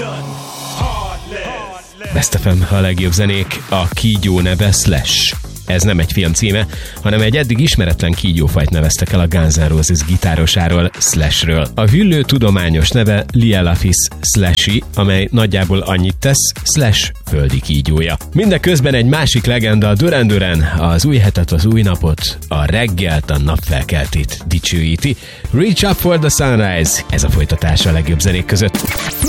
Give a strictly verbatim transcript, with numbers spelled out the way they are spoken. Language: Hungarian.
Best ef em, a legjobb zenék, a kígyó neve Slash. Ez nem egy film címe, hanem egy eddig ismeretlen kígyófajt neveztek el a Guns N' Roses gitárosáról, Slashről. A hüllő tudományos neve Lielaphis slashy, amely nagyjából annyit tesz, Slash földi kígyója. Mindeközben egy másik legenda, Duran Duran, az új hetet, az új napot, a reggelt, a napfelkeltét dicsőíti. Reach up for the sunrise, ez a folytatása a legjobb zenék között.